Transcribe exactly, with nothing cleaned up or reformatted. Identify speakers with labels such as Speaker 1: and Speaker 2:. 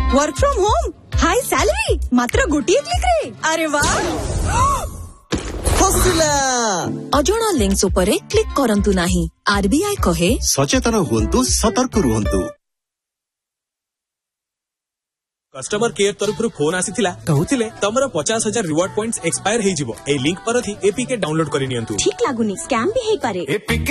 Speaker 1: Work from home high salary मात्र गोटिए click रे। अरे वाह
Speaker 2: फसिला
Speaker 3: अजणा लिंक्स उपरे क्लिक करंतु नाही। आरबीआई कहे
Speaker 2: सचेतन हुंतु सतर्क रुहंतु।
Speaker 4: कस्टमर केयर तरफ फोन आसीथिला कहउथिले तमरो पचास हजार रिवार्ड पॉइंट्स एक्सपायर हे जिवो। ए लिंक पर थी एपीके डाउनलोड करि नियंतु।
Speaker 1: ठीक लागुनी स्कैम भी हे पारे।